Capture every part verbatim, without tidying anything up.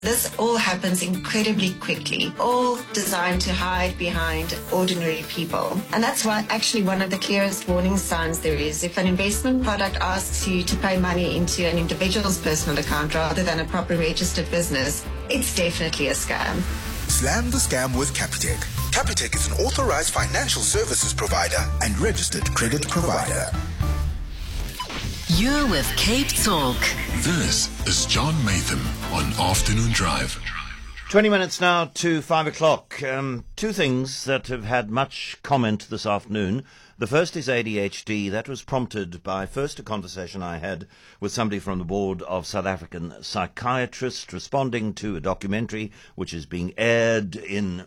This all happens incredibly quickly, all designed to hide behind ordinary people. And that's why actually one of the clearest warning signs there is. If an investment product asks you to pay money into an individual's personal account rather than a proper registered business, it's definitely a scam. Slam the scam with Capitec. Capitec is an authorized financial services provider and registered credit provider. You're with Cape Talk. This is John Maytham on Afternoon Drive. twenty minutes now to five o'clock. Um, two things that have had much comment this afternoon. The first is A D H D. That was prompted by first a conversation I had with somebody from the board of South African psychiatrists responding to a documentary which is being aired in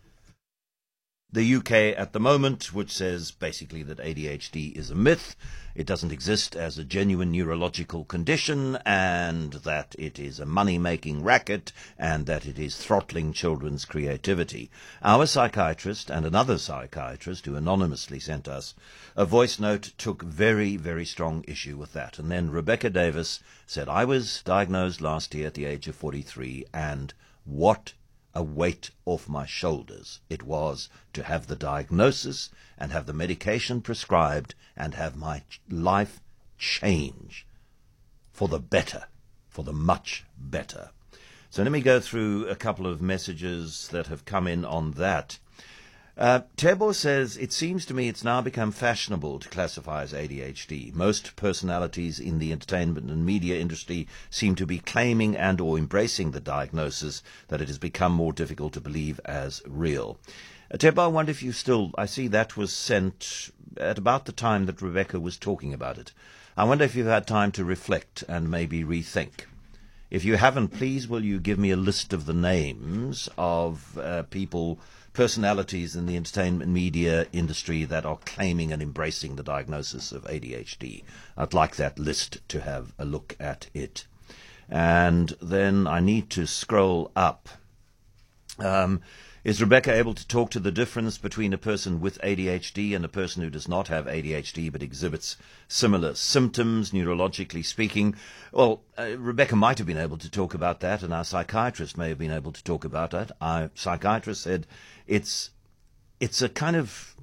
the U K at the moment, which says basically that A D H D is a myth. It doesn't exist as a genuine neurological condition, and that it is a money-making racket, and that it is throttling children's creativity. Our psychiatrist and another psychiatrist who anonymously sent us a voice note took very, very strong issue with that. And then Rebecca Davis said, I was diagnosed last year at the age of forty-three, and what a weight off my shoulders it was to have the diagnosis and have the medication prescribed and have my life change for the better, for the much better. So let me go through a couple of messages that have come in on that. Uh, Tebo says, it seems to me it's now become fashionable to classify as A D H D. Most personalities in the entertainment and media industry seem to be claiming and or embracing the diagnosis, that it has become more difficult to believe as real. Uh, Tebo, I wonder if you still, I see that was sent at about the time that Rebecca was talking about it. I wonder if you've had time to reflect and maybe rethink. If you haven't, please will you give me a list of the names of uh, people, personalities in the entertainment media industry that are claiming and embracing the diagnosis of A D H D. I'd like that list to have a look at it. And then I need to scroll up. Um, is Rebecca able to talk to the difference between a person with A D H D and a person who does not have A D H D but exhibits similar symptoms, neurologically speaking? Well, uh, Rebecca might have been able to talk about that, and our psychiatrist may have been able to talk about that. Our psychiatrist said it's it's a kind of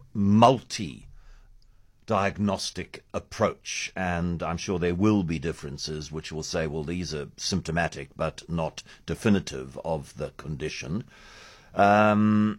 multi-diagnostic approach, and I'm sure there will be differences which will say, well, these are symptomatic but not definitive of the condition. Um,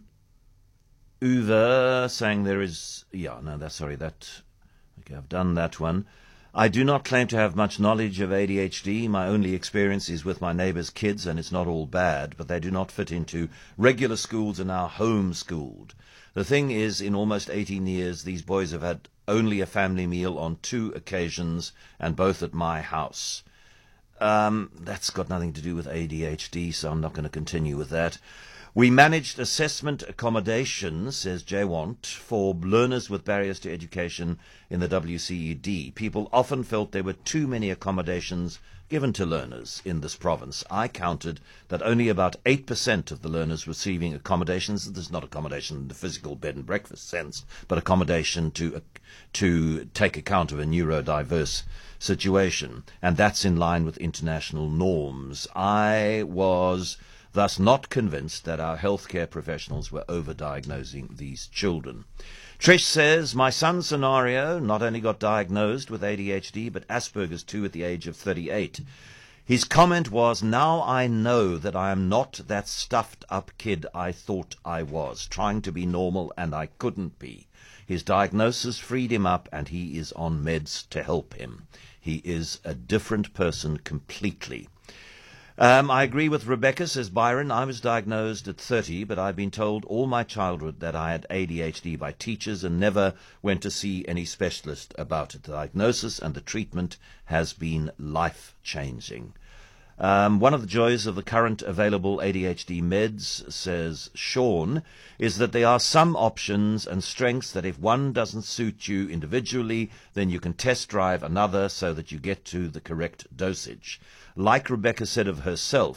Uwe saying there is, yeah, no, that's, sorry, that, okay, I've done that one. I do not claim to have much knowledge of A D H D. My only experience is with my neighbour's kids, and it's not all bad, but they do not fit into regular schools and are homeschooled. The thing is, in almost eighteen years, these boys have had only a family meal on two occasions, and both at my house. Um, that's got nothing to do with A D H D, so I'm not going to continue with that. We managed assessment accommodation, says Jaywant, for learners with barriers to education in the W C E D. People often felt there were too many accommodations given to learners in this province. I counted that only about eight percent of the learners receiving accommodations, this is not accommodation in the physical bed and breakfast sense, but accommodation to, uh, to take account of a neurodiverse situation. And that's in line with international norms. I was thus not convinced that our healthcare professionals were overdiagnosing these children. Trish says, my son's scenario not only got diagnosed with A D H D, but Asperger's too at the age of thirty-eight. His comment was, now I know that I am not that stuffed up kid I thought I was, trying to be normal, and I couldn't be. His diagnosis freed him up, and he is on meds to help him. He is a different person completely. Um, I agree with Rebecca, says Byron. I was diagnosed at thirty, but I've been told all my childhood that I had A D H D by teachers and never went to see any specialist about it. The diagnosis and the treatment has been life-changing. Um, one of the joys of the current available A D H D meds, says Sean, is that there are some options and strengths that if one doesn't suit you individually, then you can test drive another so that you get to the correct dosage. Like Rebecca said of herself,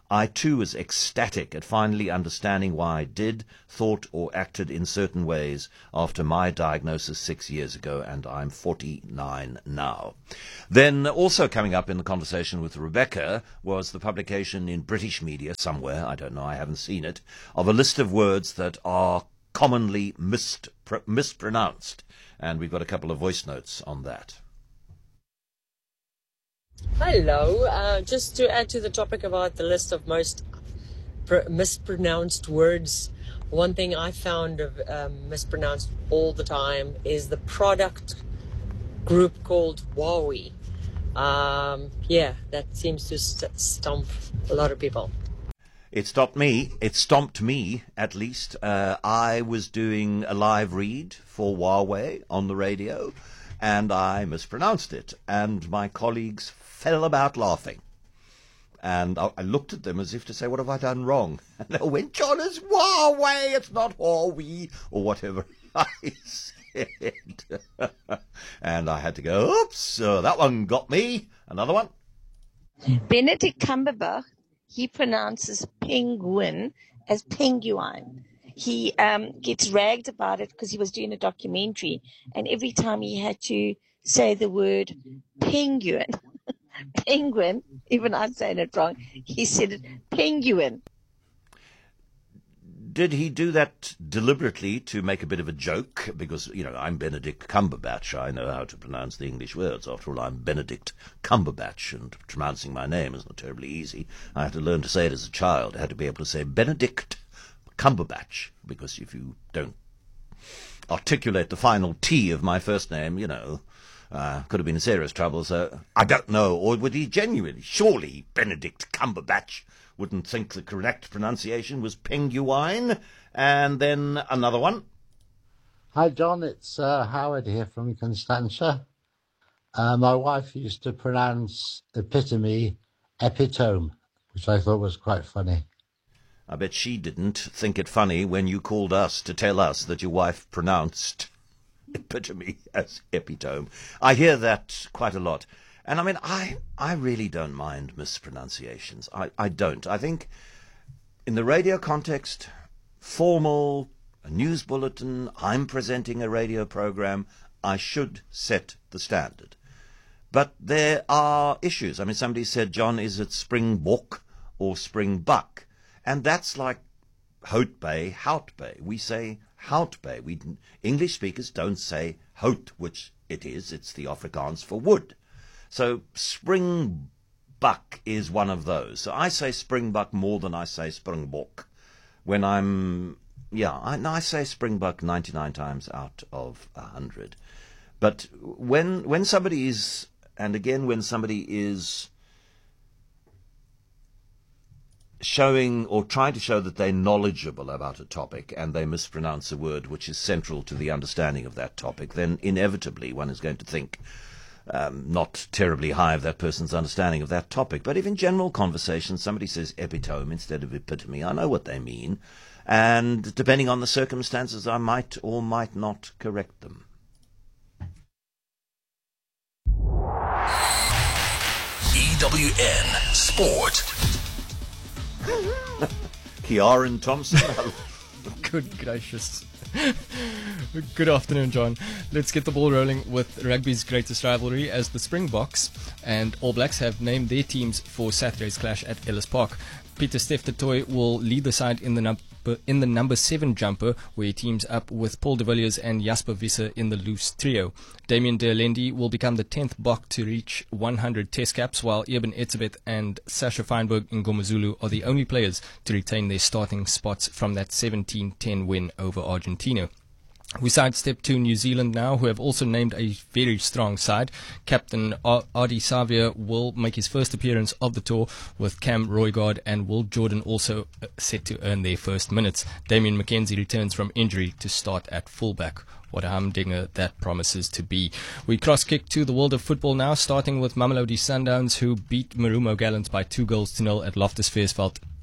I too was ecstatic at finally understanding why I did, thought or acted in certain ways after my diagnosis six years ago, and I'm forty-nine now. Then also coming up in the conversation with Rebecca was the publication in British media somewhere, I don't know, I haven't seen it, of a list of words that are commonly mispr- mispronounced. And we've got a couple of voice notes on that. Hello, uh, just to add to the topic about the list of most pr- mispronounced words, one thing I found of, um, mispronounced all the time is the product group called Huawei. Um, yeah, that seems to st- stump a lot of people. It stopped me. It stomped me, at least. Uh, I was doing a live read for Huawei on the radio, and I mispronounced it, and my colleagues fell about laughing. And I, I looked at them as if to say, what have I done wrong? And they went, John, it's Huawei, it's not Huawei, or whatever I said. And I had to go, oops, so that one got me. Another one. Benedict Cumberbatch, he pronounces penguin as penguin. He um, gets ragged about it because he was doing a documentary, and every time he had to say the word penguin, penguin, even I'm saying it wrong, he said it penguin. Did he do that deliberately to make a bit of a joke? Because, you know, I'm Benedict Cumberbatch. I know how to pronounce the English words. After all, I'm Benedict Cumberbatch, and pronouncing my name is not terribly easy. I had to learn to say it as a child. I had to be able to say Benedict Cumberbatch, because if you don't articulate the final T of my first name, you know, uh, could have been in serious trouble. So I don't know. Or would he genuinely, surely Benedict Cumberbatch wouldn't think the correct pronunciation was penguin? And then another one. Hi, John. It's uh, Howard here from Constantia. Uh, my wife used to pronounce epitome epitome, which I thought was quite funny. I bet she didn't think it funny when you called us to tell us that your wife pronounced epitome as epitome. I hear that quite a lot. And I mean, I, I really don't mind mispronunciations. I, I don't. I think in the radio context, formal, a news bulletin, I'm presenting a radio program, I should set the standard. But there are issues. I mean, somebody said, John, is it Springbok or Springbok? And that's like Hout Bay, Hout Bay. We say Hout Bay. We, English speakers don't say Hout, which it is. It's the Afrikaans for wood. So Springbok is one of those. So I say Springbok more than I say Springbok. When I'm, yeah, I, I say Springbok ninety-nine times out of one hundred. But when when somebody is, and again, when somebody is showing or trying to show that they're knowledgeable about a topic and they mispronounce a word which is central to the understanding of that topic, then inevitably one is going to think Um, not terribly high of that person's understanding of that topic. But if in general conversation somebody says epitome instead of epitome, I know what they mean. And depending on the circumstances, I might or might not correct them. E W N Sport. Kieran Thompson. Good gracious. Good afternoon, John. Let's get the ball rolling with rugby's greatest rivalry, as the Springboks and All Blacks have named their teams for Saturday's clash at Ellis Park. Peter Steph Toy will lead the side in the number in the number seven jumper, where he teams up with Paul de Villiers and Jasper Visser in the loose trio. Damien de Allende will become the tenth Bok to reach one hundred test caps, while Eben Etzebeth and Sasha Feinberg in Ngomazulu are the only players to retain their starting spots from that seventeen ten win over Argentina. We sidestep to New Zealand now, who have also named a very strong side. Captain Ardie Savia will make his first appearance of the tour, with Cam Roigard and Will Jordan also set to earn their first minutes. Damien McKenzie returns from injury to start at fullback. What a humdinger that promises to be. We cross-kick to the world of football now, starting with Mamelodi Sundowns, who beat Marumo Gallants by two goals to nil at Loftus Versfeld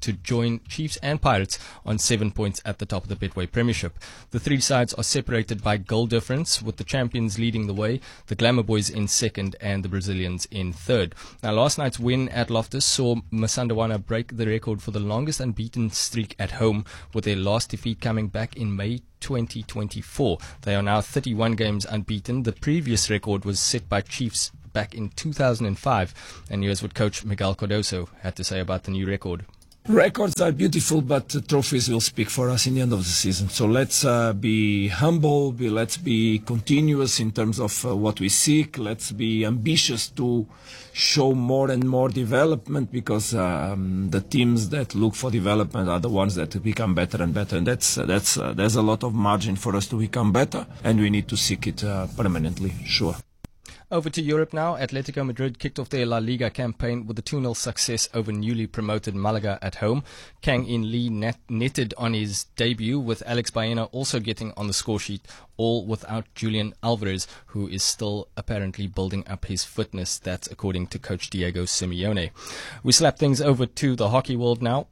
to join Chiefs and Pirates on seven points at the top of the Betway Premiership. The three sides are separated by goal difference, with the champions leading the way, the Glamour Boys in second and the Brazilians in third. Now, last night's win at Loftus saw Masandawana break the record for the longest unbeaten streak at home, with their last defeat coming back in May twenty twenty-four. They are now thirty-one games unbeaten. The previous record was set by Chiefs back in two thousand five. And here's what coach Miguel Cardoso had to say about the new record. Records are beautiful, but uh, trophies will speak for us in the end of the season. So let's uh, be humble, be, let's be continuous in terms of uh, what we seek. Let's be ambitious to show more and more development, because um, the teams that look for development are the ones that become better and better. And that's, uh, that's, uh, there's a lot of margin for us to become better, and we need to seek it uh, permanently, sure. Over to Europe now. Atletico Madrid kicked off their La Liga campaign with a two nil success over newly promoted Malaga at home. Kang In Lee net- netted on his debut, with Alex Baena also getting on the score sheet, all without Julian Alvarez, who is still apparently building up his fitness. That's according to coach Diego Simeone. We slap things over to the hockey world now.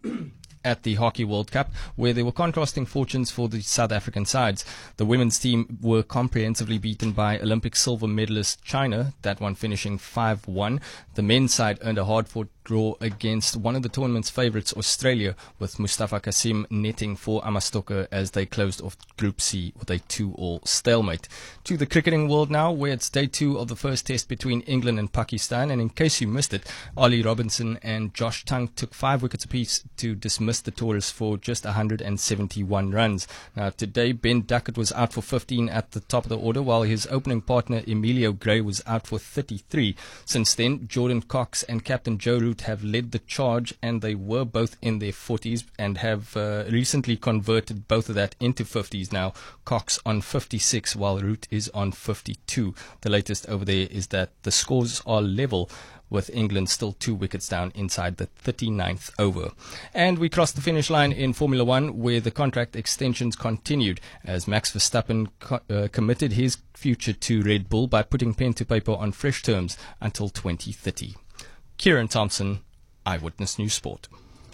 At the Hockey World Cup, where there were contrasting fortunes for the South African sides. The women's team were comprehensively beaten by Olympic silver medalist China, that one finishing five one. The men's side earned a hard-fought draw against one of the tournament's favourites, Australia, with Mustafa Kasim netting for Amastoka as they closed off Group C with a two all stalemate. To the cricketing world now, where it's day two of the first test between England and Pakistan, and in case you missed it, Ollie Robinson and Josh Tongue took five wickets apiece to dismiss the Tourists for just one hundred seventy-one runs. Now, today, Ben Duckett was out for fifteen at the top of the order, while his opening partner, Emilio Gray, was out for thirty-three. Since then, Jordan Cox and Captain Joe Root have led the charge, and they were both in their forties and have uh, recently converted both of that into fifties now. Cox on fifty-six, while Root is on fifty-two. The latest over there is that the scores are level, with England still two wickets down inside the thirty-ninth over. And we crossed the finish line in Formula One, where the contract extensions continued, as Max Verstappen co- uh, committed his future to Red Bull by putting pen to paper on fresh terms until twenty thirty. Kieran Thompson, Eyewitness News Sport.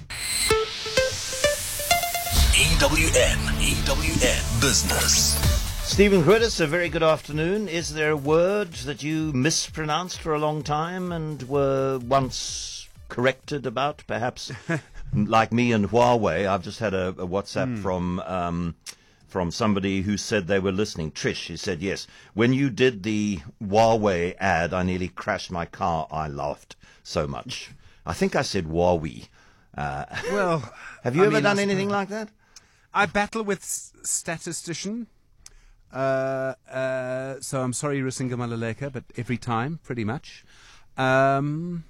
E W N, E W N Business. Stephen Gridis, a very good afternoon. Is there a word that you mispronounced for a long time and were once corrected about, perhaps? Like me and Huawei, I've just had a, a WhatsApp mm. from um, from somebody who said they were listening. Trish, she said, yes, when you did the Huawei ad, I nearly crashed my car. I laughed so much. I think I said Huawei. Uh, well, have you I ever mean, done I, anything like that? I battle with s- statistician. Uh, uh, so I'm sorry, Rusinga Malaleka, but every time, pretty much. Um,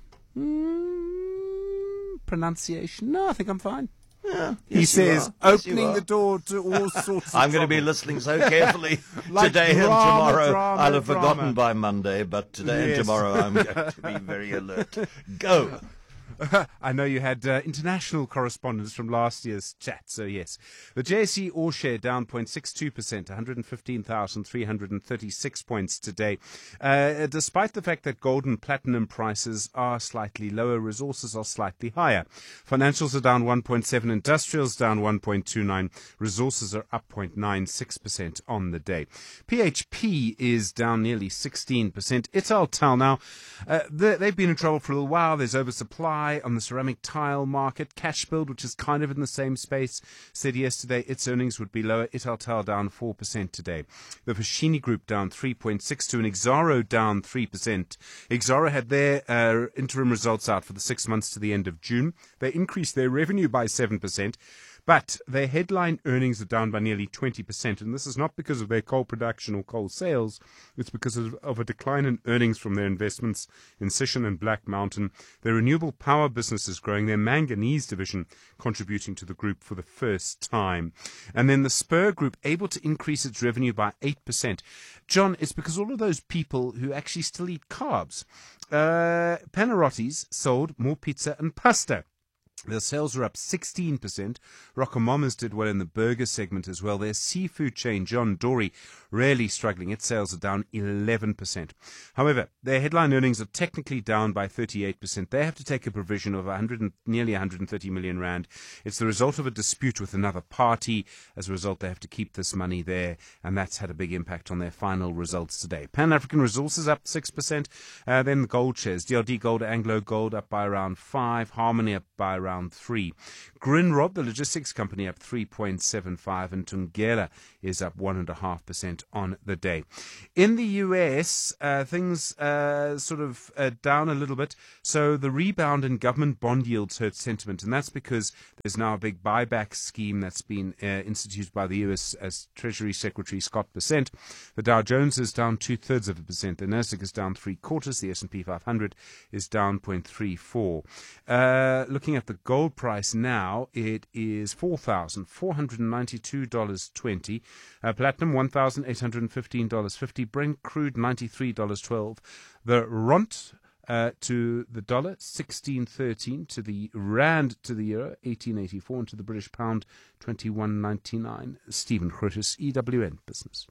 mm, pronunciation? No, I think I'm fine. Yeah, he yes, says, yes, opening the door to all sorts of I'm going to be trouble. listening so carefully Like today drama, and tomorrow. drama, I'll have drama. forgotten by Monday, but today Yes. and tomorrow I'm going to be very alert. Go. I know you had uh, international correspondence from last year's chat, so yes. The J S E All Share down zero point six two percent, one hundred fifteen thousand three hundred thirty-six points today. Uh, despite the fact that gold and platinum prices are slightly lower, resources are slightly higher. Financials are down one point seven, industrials down one point two nine, resources are up zero point nine six percent on the day. P H P is down nearly sixteen percent. Italtal now, uh, they've been in trouble for a little while. There's oversupply on the ceramic tile market. Cashbuild, which is kind of in the same space, said yesterday its earnings would be lower. Italtal down four percent today. The Foschini Group down three point six two, and Exaro down three percent. Exaro had their uh, interim results out for the six months to the end of June. They increased their revenue by seven percent. But their headline earnings are down by nearly twenty percent, and this is not because of their coal production or coal sales. It's because of, of a decline in earnings from their investments in Sishen and Black Mountain. Their renewable power business is growing, their manganese division contributing to the group for the first time. And then the Spur Group able to increase its revenue by eight percent. John, it's because all of those people who actually still eat carbs. Uh, Panarottis sold more pizza and pasta. The sales were up sixteen percent. RocoMamas did well in the burger segment as well. Their seafood chain, John Dory, really struggling. Its sales are down eleven percent. However, their headline earnings are technically down by thirty-eight percent. They have to take a provision of one hundred and, nearly one hundred thirty million rand. It's the result of a dispute with another party. As a result, they have to keep this money there, and that's had a big impact on their final results today. Pan African Resources up six percent. Uh, then the gold shares, D L D Gold, Anglo Gold up by around five. Harmony up by around three. Grindrod, the logistics company, up three point seven five, and Tungela is up one point five percent on the day. In the U S, uh, things uh, sort of uh, down a little bit. So the rebound in government bond yields hurt sentiment, and that's because there's now a big buyback scheme that's been uh, instituted by the U S as Treasury Secretary Scott Bessent. The Dow Jones is down two-thirds of a percent. The Nasdaq is down three-quarters. The S and P five hundred is down zero point three four. Uh, looking at the gold price now, it is four thousand four hundred ninety-two dollars and twenty cents. Uh, platinum, one thousand eight hundred fifteen dollars and fifty cents. Brent crude, ninety-three dollars and twelve cents. The rand uh, to the dollar, sixteen thirteen. To the rand to the euro, eighteen eighty-four. And to the British pound, twenty-one ninety-nine. Stephen Curtis, E W N Business.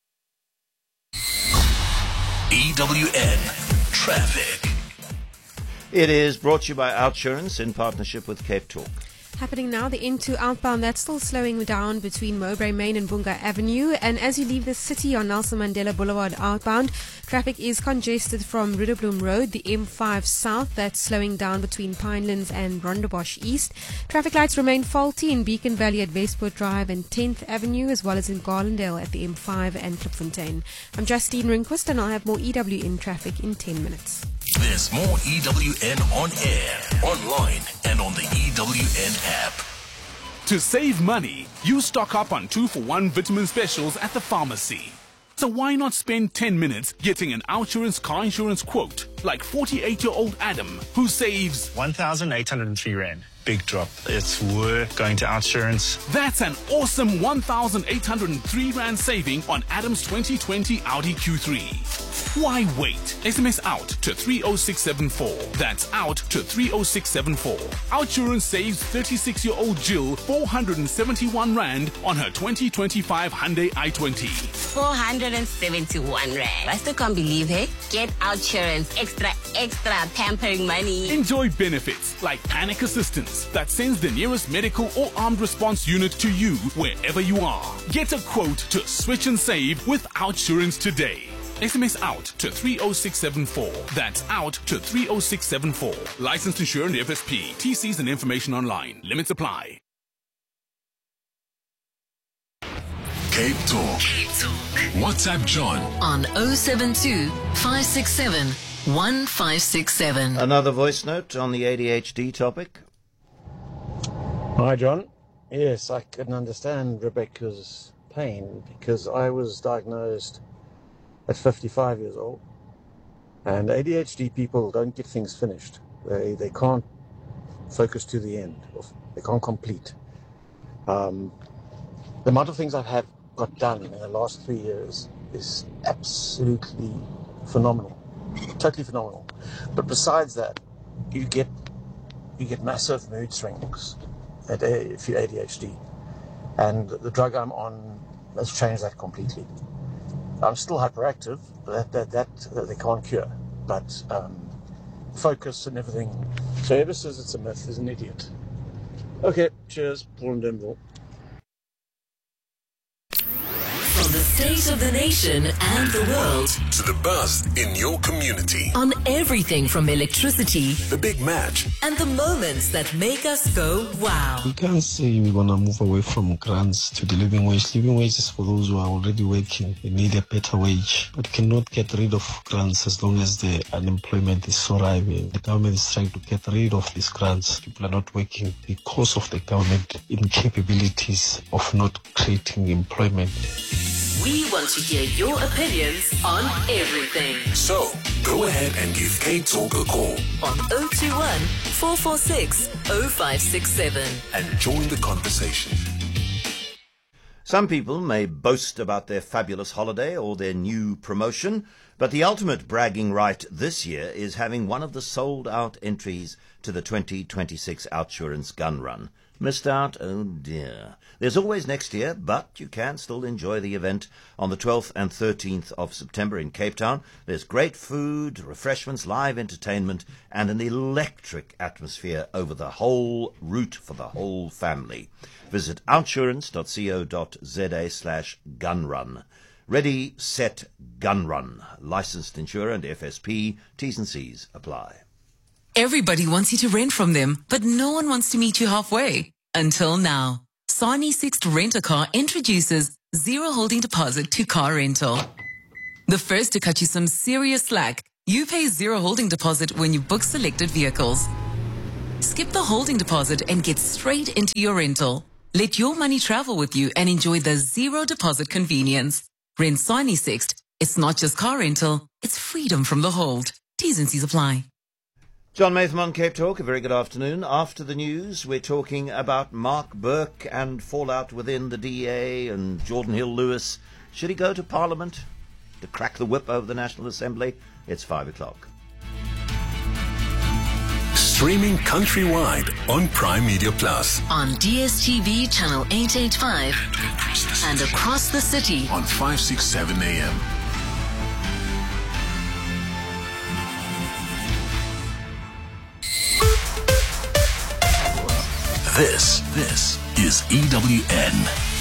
E W N Traffic. It is brought to you by Outsurance in partnership with Cape Talk. Happening now, the N two outbound, that's still slowing down between Mowbray Main and Bunga Avenue. And as you leave the city on Nelson Mandela Boulevard outbound, traffic is congested from Ridderbloom Road, the M five South, that's slowing down between Pinelands and Rondebosch East. Traffic lights remain faulty in Beacon Valley at Westport Drive and tenth Avenue, as well as in Garlandale at the M five and Klipfontein. I'm Justine Rinquist, and I'll have more E W N traffic in ten minutes. There's more E W N on air, online, and on the E W N app. To save money, you stock up on two for one vitamin specials at the pharmacy. So why not spend ten minutes getting an Outsurance car insurance quote, like forty-eight-year-old Adam, who saves one thousand eight hundred three rand. Big drop. It's worth going to Outsurance. That's an awesome one thousand eight hundred three rand saving on Adam's twenty twenty Audi Q three. Why wait? S M S out to three oh six seven four. That's out to three oh six seven four. Outsurance saves thirty-six-year-old Jill four hundred seventy-one rand on her twenty twenty-five Hyundai i twenty. four hundred seventy-one rand. I still can't believe, hey? Get Outsurance extra, extra pampering money. Enjoy benefits like panic assistance that sends the nearest medical or armed response unit to you wherever you are. Get a quote to switch and save with Outsurance today. S M S out to three oh six seven four. That's out to three oh six seven four. Licensed insured F S P. T Cs and information online. Limits apply. Cape Talk. Cape Talk. WhatsApp John on oh seven two, five six seven, one five six seven. Another voice note on the A D H D topic. Hi, John. Yes, I can understand Rebecca's pain because I was diagnosed at fifty-five years old, and A D H D people don't get things finished. They they can't focus to the end. They can't complete. Um, the amount of things I've had got done in the last three years is absolutely phenomenal, totally phenomenal. But besides that, you get you get massive mood swings at a, if you're A D H D, and the drug I'm on has changed that completely. I'm still hyperactive, that that, that, that they can't cure, but um, focus and everything. So whoever says it's a myth is an idiot. Okay, cheers, Paul and Denville. From the state of the nation and the world to the buzz in your community. On everything from electricity, The Big Match, and the moments that make us go wow. We can't say we're going to move away from grants to the living wage. Living wage is for those who are already working. They need a better wage. But cannot get rid of grants as long as the unemployment is so high. The government is trying to get rid of these grants. People are not working because of the government incapabilities of not creating employment. We want to hear your opinions on everything. So, go ahead and give Cape Talk a call on oh two one, four four six, oh five six seven and join the conversation. Some people may boast about their fabulous holiday or their new promotion, but the ultimate bragging right this year is having one of the sold-out entries to the twenty twenty-six Outsurance Gun Run. Missed out? Oh dear. There's always next year, but you can still enjoy the event on the twelfth and thirteenth of September in Cape Town. There's great food, refreshments, live entertainment, and an electric atmosphere over the whole route for the whole family. Visit outsurance.co.za slash gunrun. Ready, set, gun run. Licensed insurer and F S P. T's and C's apply. Everybody wants you to rent from them, but no one wants to meet you halfway. Until now. Sani Sixt Rent-A-Car introduces zero holding deposit to car rental. The first to cut you some serious slack. You pay zero holding deposit when you book selected vehicles. Skip the holding deposit and get straight into your rental. Let your money travel with you and enjoy the zero deposit convenience. Rent Sani Sixt. It's not just car rental, it's freedom from the hold. T's and C's apply. John Maytham on Cape Talk, a very good afternoon. After the news, we're talking about Mark Burke and fallout within the D A and Jordan Hill-Lewis. Should he go to Parliament to crack the whip over the National Assembly? It's five o'clock. Streaming countrywide on Prime Media Plus. On D S T V channel eight eighty-five and across the city on five sixty-seven A M. This, this is E W N.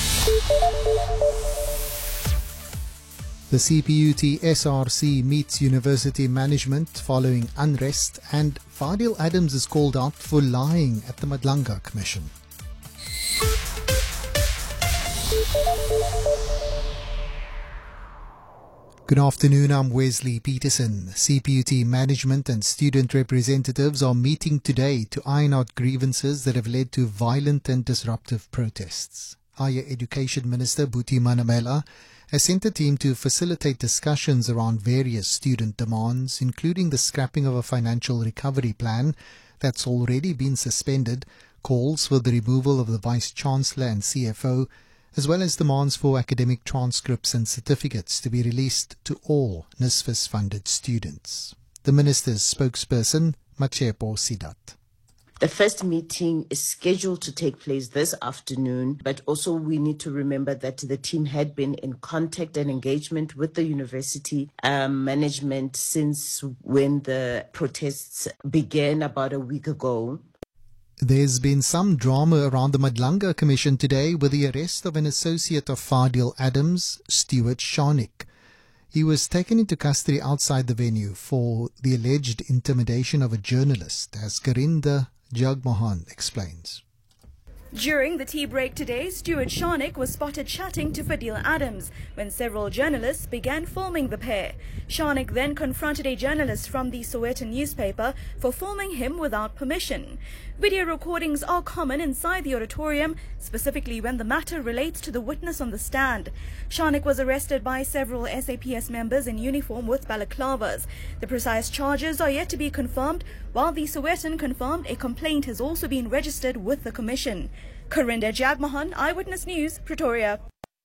The C P U T S R C meets university management following unrest, and Fadil Adams is called out for lying at the Madlanga Commission. Good afternoon, I'm Wesley Peterson. C P U T management and student representatives are meeting today to iron out grievances that have led to violent and disruptive protests. Higher Education Minister Buti Manamela has sent a team to facilitate discussions around various student demands, including the scrapping of a financial recovery plan that's already been suspended, calls for the removal of the Vice-Chancellor and C F O, as well as demands for academic transcripts and certificates to be released to all NSFAS-funded students. The Minister's spokesperson, Machepo Sidat. The first meeting is scheduled to take place this afternoon, but also we need to remember that the team had been in contact and engagement with the university um, management since when the protests began about a week ago. There's been some drama around the Madlanga Commission today with the arrest of an associate of Fadil Adams, Stuart Sharnick. He was taken into custody outside the venue for the alleged intimidation of a journalist, as Karinda Jagmohan explains. During the tea break today, Stuart Sharnick was spotted chatting to Fadil Adams when several journalists began filming the pair. Sharnick then confronted a journalist from the Sowetan newspaper for filming him without permission. Video recordings are common inside the auditorium, specifically when the matter relates to the witness on the stand. Sharnick was arrested by several S A P S members in uniform with balaclavas. The precise charges are yet to be confirmed, while the Sowetan confirmed a complaint has also been registered with the Commission. Karinda Jagmohan, Eyewitness News, Pretoria.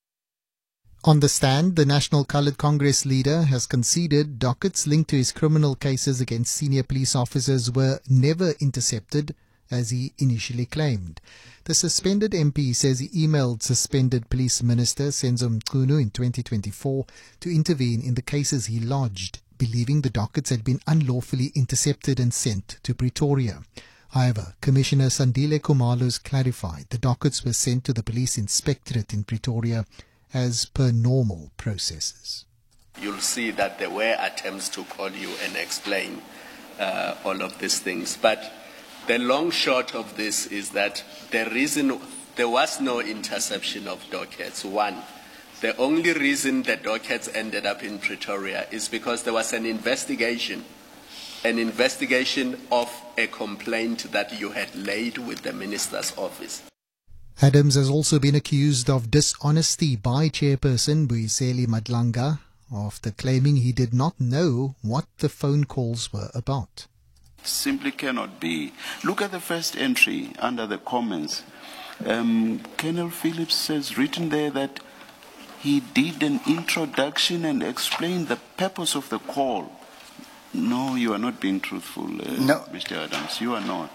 On the stand, the National Coloured Congress leader has conceded dockets linked to his criminal cases against senior police officers were never intercepted, as he initially claimed. The suspended M P says he emailed suspended Police Minister Senzo Mchunu in twenty twenty-four to intervene in the cases he lodged, believing the dockets had been unlawfully intercepted and sent to Pretoria. However, Commissioner Sandile Kumalos clarified the dockets were sent to the Police Inspectorate in Pretoria as per normal processes. You'll see that there were attempts to call you and explain uh, all of these things. But the long short of this is that the reason there was no interception of dockets, one, the only reason the dockets ended up in Pretoria is because there was an investigation, an investigation of a complaint that you had laid with the minister's office. Adams has also been accused of dishonesty by Chairperson Buyiseli Madlanga after claiming he did not know what the phone calls were about. Simply cannot be. Look at the first entry under the comments. Um, Colonel Phillips has written there that he did an introduction and explained the purpose of the call. No, you are not being truthful, uh, No. Mister Adams. You are not.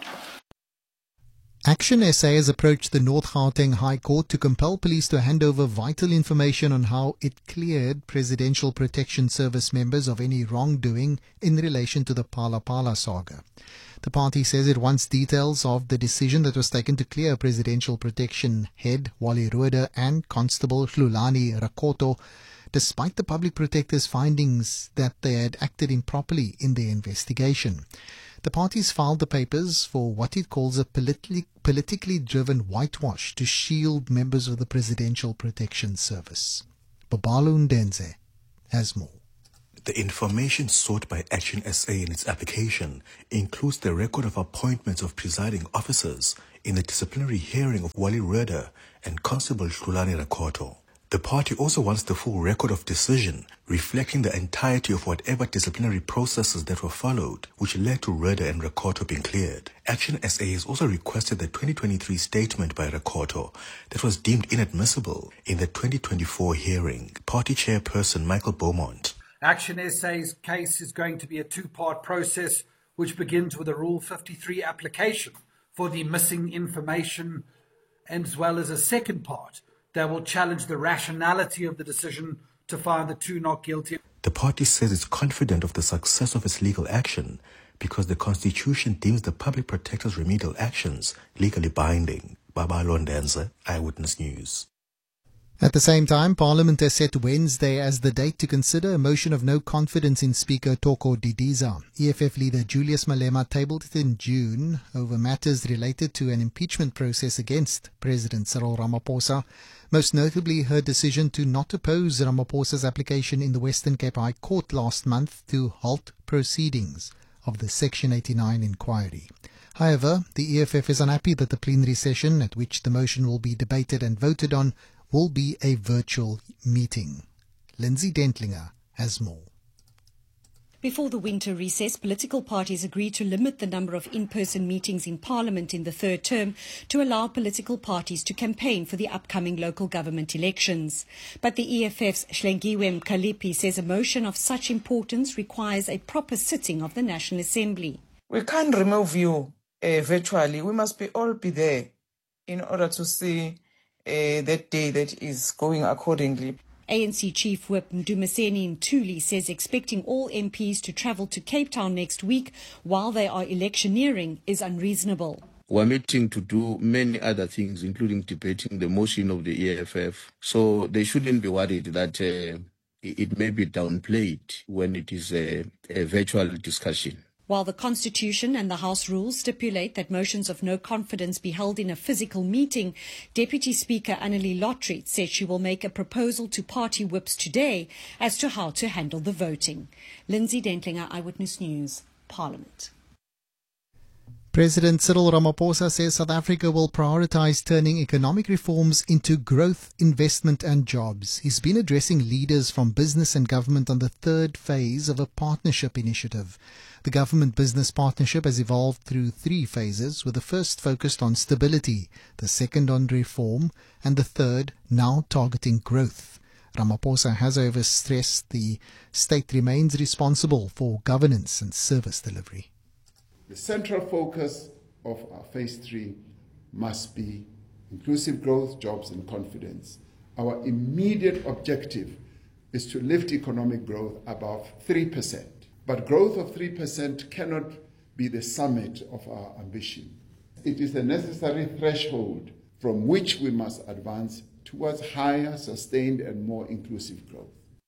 Action S A has approached the North Gauteng High Court to compel police to hand over vital information on how it cleared Presidential Protection Service members of any wrongdoing in relation to the Phala Phala saga. The party says it wants details of the decision that was taken to clear Presidential Protection head Wally Rhoode and Constable Hlulani Rakoto, despite the public protector's findings that they had acted improperly in their investigation. The parties filed the papers for what it calls a politically, politically driven whitewash to shield members of the Presidential Protection Service. Babalo Ndenze has more. The information sought by Action S A in its application includes the record of appointments of presiding officers in the disciplinary hearing of Wally Rhoode and Constable Hlulani Rakoto. The party also wants the full record of decision, reflecting the entirety of whatever disciplinary processes that were followed, which led to Rhoode and Rakoto being cleared. Action S A has also requested the twenty twenty-three statement by Rakoto that was deemed inadmissible in the twenty twenty-four hearing. Party chairperson Michael Beaumont. Action S A's case is going to be a two-part process, which begins with a Rule fifty-three application for the missing information, as well as a second part that will challenge the rationality of the decision to find the two not guilty. The party says it's confident of the success of its legal action because the Constitution deems the public protector's remedial actions legally binding. Babalo Ndenze, Eyewitness News. At the same time, Parliament has set Wednesday as the date to consider a motion of no confidence in Speaker Toko Didiza. E F F leader Julius Malema tabled it in June over matters related to an impeachment process against President Cyril Ramaphosa, most notably her decision to not oppose Ramaphosa's application in the Western Cape High Court last month to halt proceedings of the Section eighty-nine inquiry. However, the E F F is unhappy that the plenary session at which the motion will be debated and voted on will be a virtual meeting. Lindsay Dentlinger has more. Before the winter recess, political parties agreed to limit the number of in-person meetings in Parliament in the third term to allow political parties to campaign for the upcoming local government elections. But the E F F's Shlengiwe Mkalipi says a motion of such importance requires a proper sitting of the National Assembly. We can't remove you uh, virtually. We must be all be there in order to see Uh, that day that is going accordingly. A N C Chief Whip Ndumiseni Ntuli says expecting all M Ps to travel to Cape Town next week while they are electioneering is unreasonable. We're meeting to do many other things, including debating the motion of the E F F. So they shouldn't be worried that uh, it may be downplayed when it is a, a virtual discussion. While the Constitution and the House rules stipulate that motions of no confidence be held in a physical meeting, Deputy Speaker Annelie Lottrie said she will make a proposal to party whips today as to how to handle the voting. Lindsay Dentlinger, Eyewitness News, Parliament. President Cyril Ramaphosa says South Africa will prioritize turning economic reforms into growth, investment and jobs. He's been addressing leaders from business and government on the third phase of a partnership initiative. The government-business partnership has evolved through three phases, with the first focused on stability, the second on reform, and the third now targeting growth. Ramaphosa has however stressed the state remains responsible for governance and service delivery. The central focus of our phase three must be inclusive growth, jobs and confidence. Our immediate objective is to lift economic growth above three percent. But growth of three percent cannot be the summit of our ambition. It is a necessary threshold from which we must advance towards higher, sustained and more inclusive growth.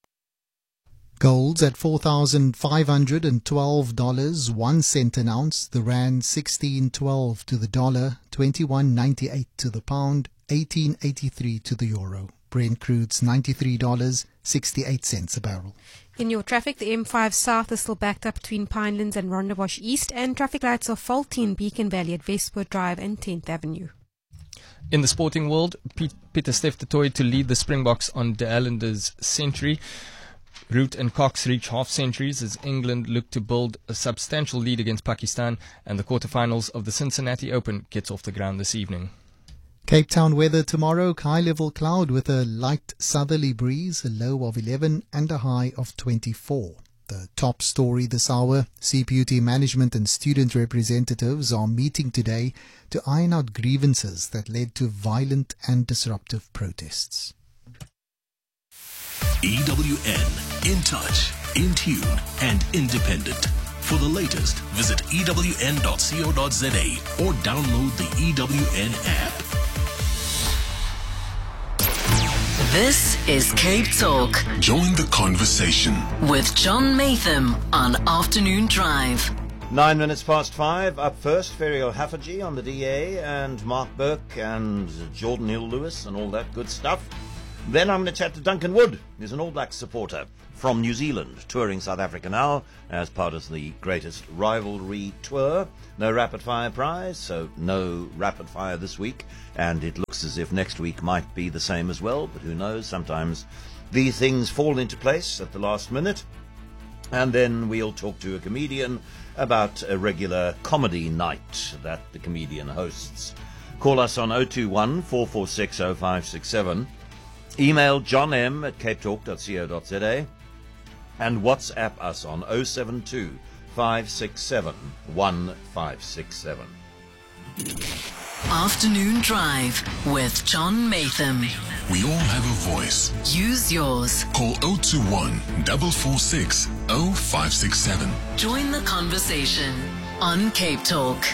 Gold's at four thousand five hundred twelve dollars, one cent an ounce. The rand sixteen twelve to the dollar, twenty-one ninety-eight to the pound, eighteen eighty-three to the euro. Brent crude's ninety-three dollars, sixty-eight cents a barrel. In your traffic, the M five South is still backed up between Pinelands and Rondebosch East, and traffic lights are faulty in Beacon Valley at Westport Drive and tenth Avenue. In the sporting world, Pieter-Steph du Toit to lead the Springboks on De Islanders' century. Root and Cox reach half centuries as England look to build a substantial lead against Pakistan, and the quarterfinals of the Cincinnati Open gets off the ground this evening. Cape Town weather tomorrow, high-level cloud with a light southerly breeze, a low of eleven and a high of twenty-four. The top story this hour, C P U T management and student representatives are meeting today to iron out grievances that led to violent and disruptive protests. E W N, in touch, in tune and independent. For the latest, visit E W N dot co dot za or download the E W N app. This is Cape Talk. Join the conversation With John Matham on Afternoon Drive. Nine minutes past five. Up first, Ferial Haffajee on the D A and Mark Burke and Jordan Hill-Lewis and all that good stuff. Then I'm going to chat to Duncan Wood. He's an All Blacks supporter from New Zealand, touring South Africa now as part of the greatest rivalry tour. No rapid fire prize, so no rapid fire this week, and it looks as if next week might be the same as well, but who knows, sometimes these things fall into place at the last minute. And then we'll talk to a comedian about a regular comedy night that the comedian hosts. Call us on oh two one, four four six, oh five six seven. Email johnm at cape talk dot co dot za and WhatsApp us on oh seven two, five six seven, one five six seven. Afternoon Drive with John Matham. We all have a voice. Use yours. Call oh two one, four four six, oh five six seven. Join the conversation on Cape Talk.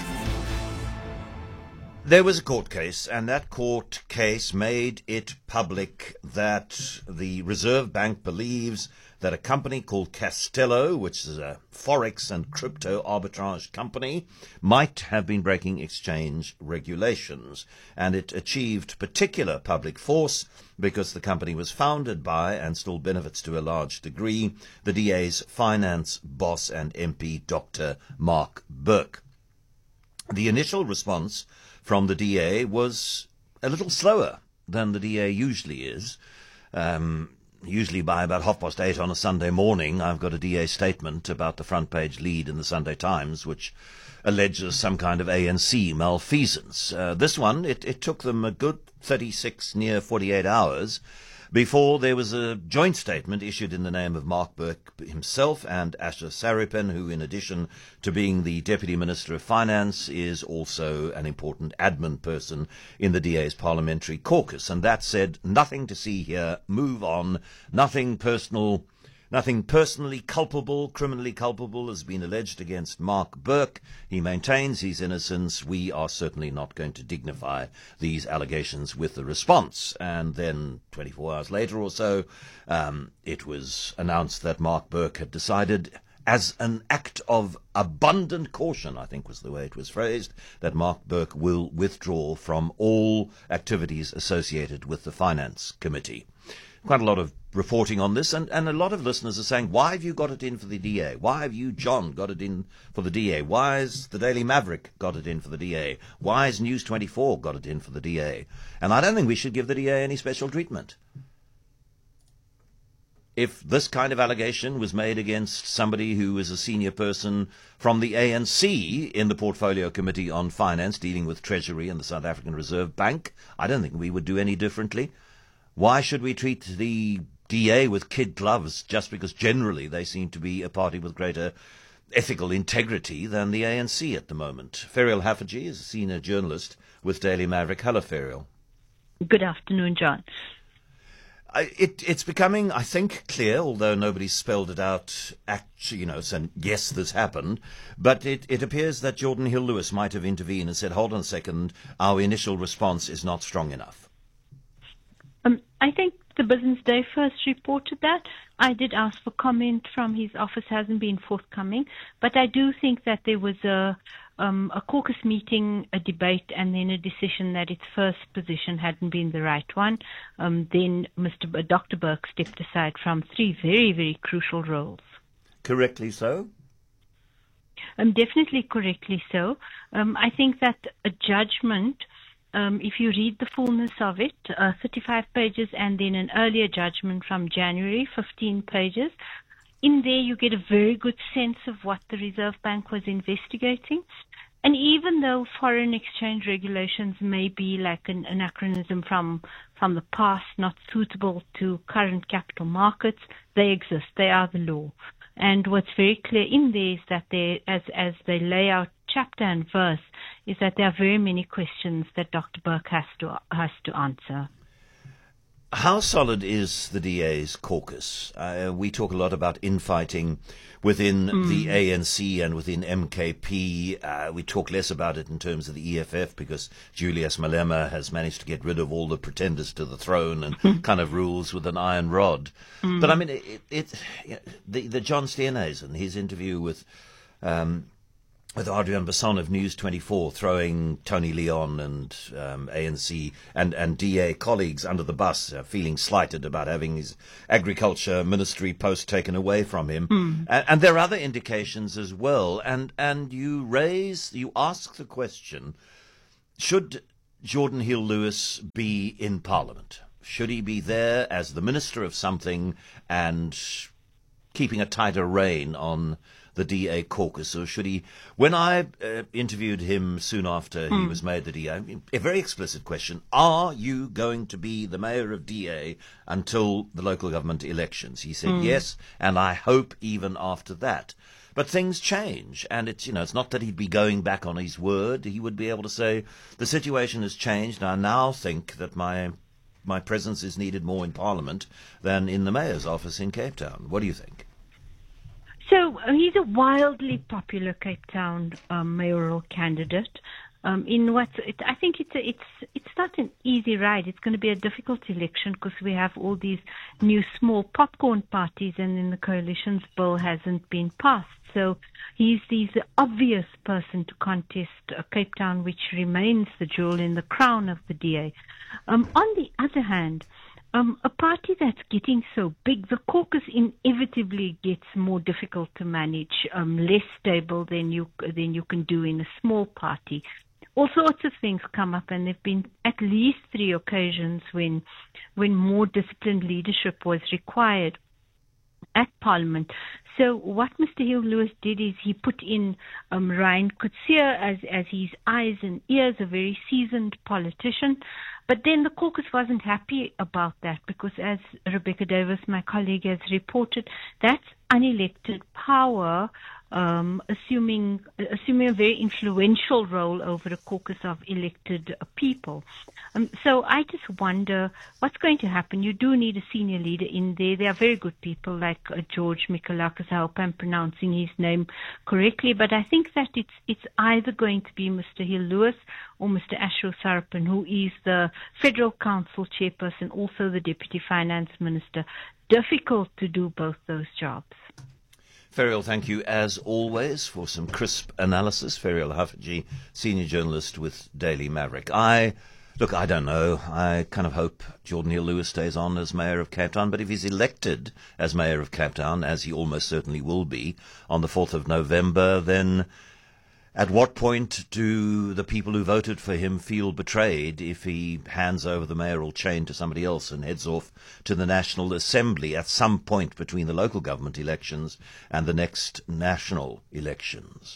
There was a court case, and that court case made it public that the Reserve Bank believes that a company called Castello, which is a forex and crypto arbitrage company, might have been breaking exchange regulations. And it achieved particular public force because the company was founded by, and still benefits to a large degree, the D A's finance boss and M P, Doctor Mark Burke. The initial response from the D A was a little slower than the D A usually is. Um, usually by about half past eight on a Sunday morning, I've got a D A statement about the front page lead in the Sunday Times, which alleges some kind of A N C malfeasance. Uh, this one, it, it took them a good thirty-six, near forty-eight hours before there was a joint statement issued in the name of Mark Burke himself and Asher Saripen, who, in addition to being the Deputy Minister of Finance, is also an important admin person in the D A's parliamentary caucus. And that said, nothing to see here, move on, nothing personal, nothing personally culpable, criminally culpable has been alleged against Mark Burke. He maintains his innocence. We are certainly not going to dignify these allegations with a response. And then twenty-four hours later or so, um, it was announced that Mark Burke had decided, as an act of abundant caution, I think was the way it was phrased, that Mark Burke will withdraw from all activities associated with the Finance Committee. Quite a lot of reporting on this, and, and a lot of listeners are saying, why have you got it in for the D A? Why have you, John, got it in for the D A? Why has the Daily Maverick got it in for the D A? Why has News twenty-four got it in for the D A? And I don't think we should give the D A any special treatment. If this kind of allegation was made against somebody who is a senior person from the A N C in the Portfolio Committee on Finance dealing with Treasury and the South African Reserve Bank, I don't think we would do any differently. Why should we treat the D A with kid gloves just because generally they seem to be a party with greater ethical integrity than the A N C at the moment? Ferial Haffajee is a senior journalist with Daily Maverick. Hello, Ferial. Good afternoon, John. I, it, it's becoming, I think, clear, although nobody's spelled it out, actually, you know, saying, yes, this happened, but it, it appears that Jordan Hill-Lewis might have intervened and said, hold on a second, our initial response is not strong enough. Um, I think the Business Day first reported that. I did ask for comment from his office, hasn't been forthcoming, but I do think that there was a um, a caucus meeting, a debate, and then a decision that its first position hadn't been the right one. Um, then Mister B- Doctor Burke stepped aside from three very, very crucial roles. Correctly so? Um, definitely correctly so. Um, I think that a judgment, Um, if you read the fullness of it, uh, thirty-five pages, and then an earlier judgment from January, fifteen pages, in there you get a very good sense of what the Reserve Bank was investigating. And even though foreign exchange regulations may be like an anachronism from from the past, not suitable to current capital markets, they exist. They are the law. And what's very clear in there is that they, as, as they lay out chapter and verse, is that there are very many questions that Doctor Burke has to, has to answer. How solid is the D A's caucus? Uh, we talk a lot about infighting within mm. the A N C and within M K P. Uh, we talk less about it in terms of the E F F because Julius Malema has managed to get rid of all the pretenders to the throne and kind of rules with an iron rod. Mm. But I mean, it, it, it, the, the John Steenhuisen, his interview with um, with Adrian Basson of News twenty-four, throwing Tony Leon and um, A N C and, and D A colleagues under the bus, uh, feeling slighted about having his agriculture ministry post taken away from him. Mm. And, and there are other indications as well. And, and you raise, you ask the question, should Jordan Hill-Lewis be in Parliament? Should he be there as the minister of something and keeping a tighter rein on the D A caucus, or should he? When I uh, interviewed him soon after mm. he was made the D A, a very explicit question: are you going to be the mayor of D A until the local government elections? He said mm. yes, and I hope even after that. But things change, and it's you know it's not that he'd be going back on his word. He would be able to say the situation has changed, and I now think that my my presence is needed more in Parliament than in the mayor's office in Cape Town. What do you think? So uh, he's a wildly popular Cape Town um, mayoral candidate. Um, in what it, I think it's a, it's it's not an easy ride. It's going to be a difficult election because we have all these new small popcorn parties, and then the coalition's bill hasn't been passed. So he's, he's the obvious person to contest uh, Cape Town, which remains the jewel in the crown of the D A. Um, on the other hand, Um, a party that's getting so big, the caucus inevitably gets more difficult to manage, um, less stable than you than you can do in a small party. All sorts of things come up, and there've been at least three occasions when when more disciplined leadership was required at Parliament. So what Mister Hill-Lewis did is he put in um, Ryan Coetzee as, as his eyes and ears, a very seasoned politician. But then the caucus wasn't happy about that because, as Rebecca Davis, my colleague, has reported, that's unelected power, um, assuming assuming a very influential role over a caucus of elected uh, people. Um, so I just wonder what's going to happen. You do need a senior leader in there. There are very good people like uh, George Mikalakis. I hope I'm pronouncing his name correctly. But I think that it's it's either going to be Mister Hill-Lewis or Mister Ashur Sarapan, who is the Federal Council chairperson, also the Deputy Finance Minister. Difficult to do both those jobs. Ferial, thank you as always for some crisp analysis. Ferial Haffajee, senior journalist with Daily Maverick. I Look, I don't know. I kind of hope Jordan Hill-Lewis stays on as Mayor of Cape Town, but if he's elected as Mayor of Cape Town, as he almost certainly will be on the fourth of November, then at what point do the people who voted for him feel betrayed if he hands over the mayoral chain to somebody else and heads off to the National Assembly at some point between the local government elections and the next national elections?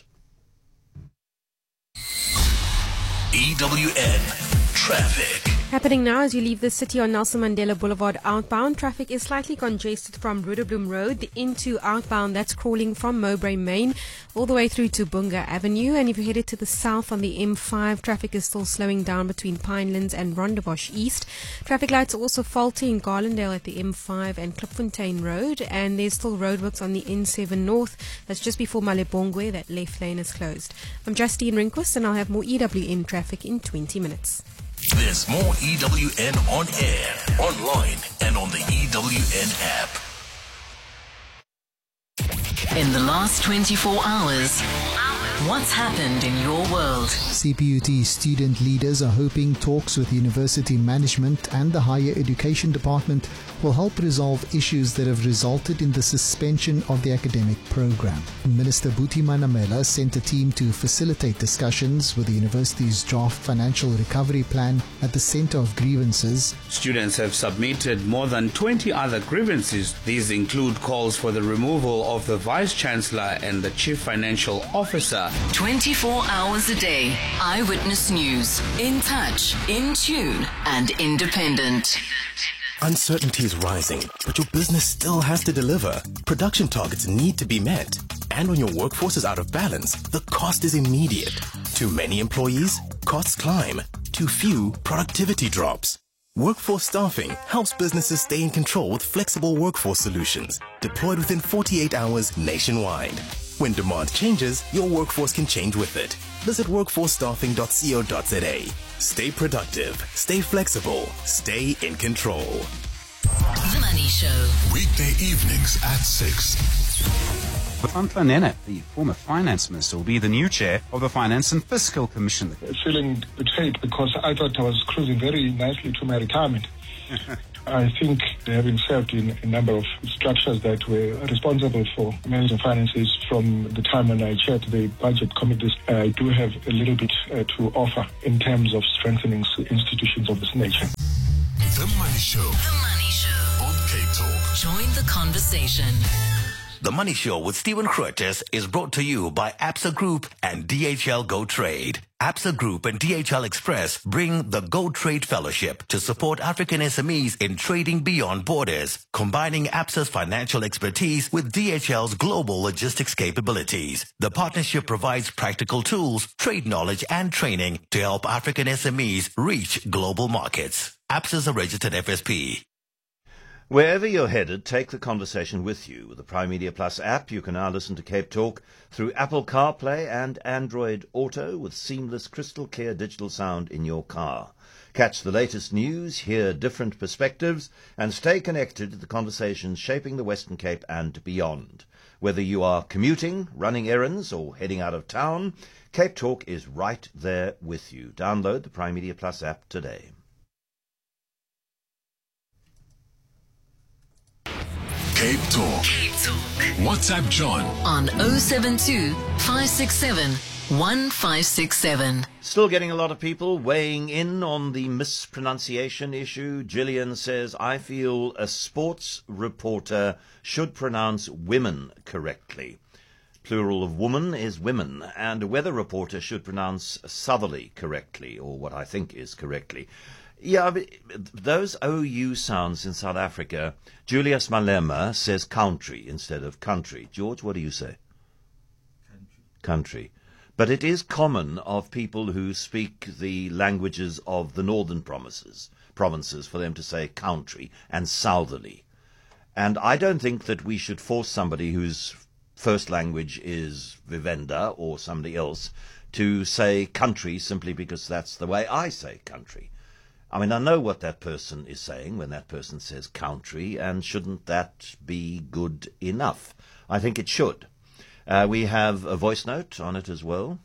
E W N Traffic. Happening now as you leave the city on Nelson Mandela Boulevard outbound. Traffic is slightly congested from Rudabloom Road into outbound. That's crawling from Mowbray Main all the way through to Bunga Avenue. And if you're headed to the south on the M five, traffic is still slowing down between Pinelands and Rondebosch East. Traffic lights are also faulty in Garlandale at the M five and Klipfontein Road. And there's still roadworks on the N seven North. That's just before Malebongwe. That left lane is closed. I'm Justine Rinquist, and I'll have more E W N traffic in twenty minutes. There's more E W N on air, online, and on the E W N app. In the last twenty-four hours, what's happened in your world? C P U T student leaders are hoping talks with university management and the Higher Education Department will help resolve issues that have resulted in the suspension of the academic program. Minister Buti Manamela sent a team to facilitate discussions with the university's draft financial recovery plan at the Centre of Grievances. Students have submitted more than twenty other grievances. These include calls for the removal of the Vice-Chancellor and the Chief Financial Officer. twenty-four hours a day. Eyewitness News. In touch, in tune, and independent. Uncertainty is rising, but your business still has to deliver. Production targets need to be met. And when your workforce is out of balance, the cost is immediate. Too many employees? Costs climb. Too few? Productivity drops. Workforce Staffing helps businesses stay in control with flexible workforce solutions, deployed within forty-eight hours nationwide. When demand changes, your workforce can change with it. Visit workforce staffing dot co dot za. Stay productive, stay flexible, stay in control. The Money Show. Weekday evenings at six. Nhlanhla Nene, the former finance minister, will be the new chair of the Finance and Fiscal Commission. Feeling betrayed because I thought I was cruising very nicely to my retirement. I think having served in a number of structures that were responsible for managing finances from the time when I chaired the budget committees, I do have a little bit uh, to offer in terms of strengthening institutions of this nature. The Money Show. The Money Show. On Cape Talk. Join the conversation. The Money Show with Stephen Curtis is brought to you by Absa Group and D H L Go Trade. Absa Group and D H L Express bring the Go Trade Fellowship to support African S M Es in trading beyond borders, combining Absa's financial expertise with D H L's global logistics capabilities. The partnership provides practical tools, trade knowledge, and training to help African S M Es reach global markets. Absa's a registered F S P. Wherever you're headed, take the conversation with you. With the Prime Media Plus app, you can now listen to Cape Talk through Apple CarPlay and Android Auto with seamless, crystal clear digital sound in your car. Catch the latest news, hear different perspectives, and stay connected to the conversations shaping the Western Cape and beyond. Whether you are commuting, running errands, or heading out of town, Cape Talk is right there with you. Download the Prime Media Plus app today. Cape Talk. Cape Talk. WhatsApp John On oh seven two, five six seven, one five six seven. Still getting a lot of people weighing in on the mispronunciation issue. Gillian says, I feel a sports reporter should pronounce women correctly. Plural of woman is women, and a weather reporter should pronounce southerly correctly, or what I think is correctly. Yeah, but those O U sounds in South Africa, Julius Malema says country instead of country. George, what do you say? Country. Country. But it is common of people who speak the languages of the northern provinces, provinces for them to say country and southerly. And I don't think that we should force somebody whose first language is Vivenda or somebody else to say country simply because that's the way I say country. I mean, I know what that person is saying when that person says country, and shouldn't that be good enough? I think it should. Uh, we have a voice note on it as well.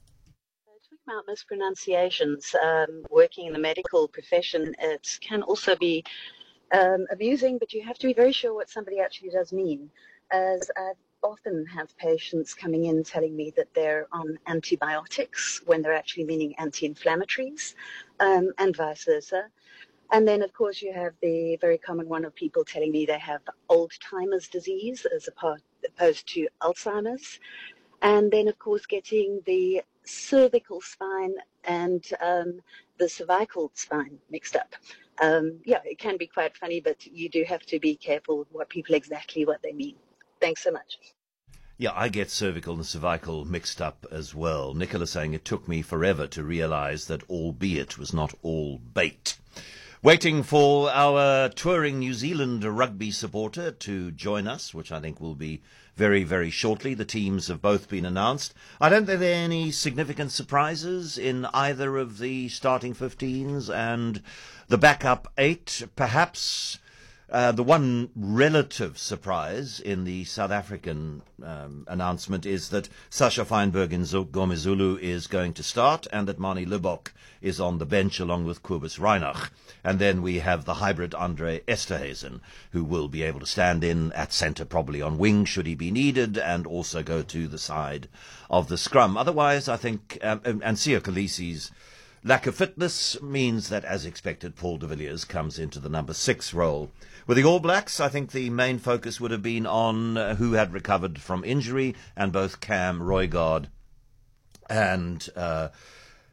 Talking about mispronunciations, um, working in the medical profession, it can also be um, amusing, but you have to be very sure what somebody actually does mean. As I often have patients coming in telling me that they're on antibiotics when they're actually meaning anti-inflammatories, um, and vice versa. And then, of course, you have the very common one of people telling me they have old-timers disease as opposed to Alzheimer's. And then, of course, getting the cervical spine and um, the cervical spine mixed up. Um, yeah, it can be quite funny, but you do have to be careful what people exactly what they mean. Thanks so much. Yeah, I get cervical and cervical mixed up as well. Nicola saying it took me forever to realize that albeit was not all bait. Waiting for our touring New Zealand rugby supporter to join us, which I think will be very, very shortly. The teams have both been announced. I don't think there are any significant surprises in either of the starting fifteens and the backup eight. Perhaps uh, the one relative surprise in the South African um, announcement is that Sasha Feinberg in Ngomezulu is going to start and that Mani Lubbock is on the bench along with Kobus Reinach. And then we have the hybrid Andre Esterhuizen, who will be able to stand in at centre, probably on wing should he be needed, and also go to the side of the scrum. Otherwise, I think, um, and Siya Kolisi's lack of fitness means that, as expected, Paul de Villiers comes into the number six role. With the All Blacks, I think the main focus would have been on uh, who had recovered from injury, and both Cam Roigard and Uh,